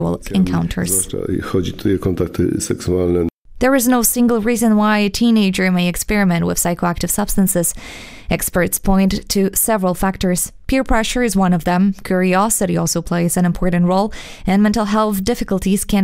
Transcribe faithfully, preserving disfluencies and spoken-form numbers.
encounters. Chodzi tutaj o kontakty seksualne. There is no single reason why a teenager may experiment with psychoactive substances. Experts point to several factors. Peer pressure is one of them. Curiosity also plays an important role, and mental health difficulties can